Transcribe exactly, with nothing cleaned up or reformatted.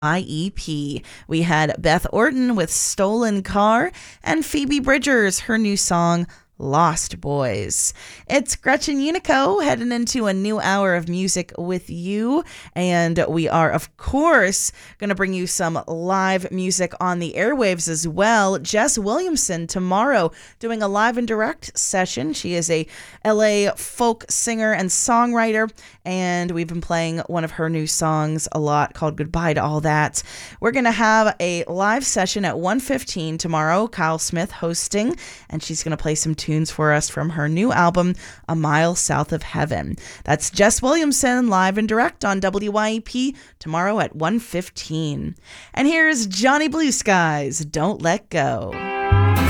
I E P. We had Beth Orton with Stolen Car and Phoebe Bridgers, her new song, Lost Boys. It's Gretchen Unico heading into a new hour of music with you, and we are of course going to bring you some live music on the airwaves as well. Jess Williamson tomorrow doing a live and direct session. She is a L A folk singer and songwriter, and we've been playing one of her new songs a lot called Goodbye to All That. We're going to have a live session at one fifteen tomorrow, Kyle Smith hosting, and she's going to play some tunes for us from her new album, A Mile South of Heaven. That's Jess Williamson live and direct on W Y E P tomorrow at one fifteen. And here's Johnny Blue Skies, Don't Let Go.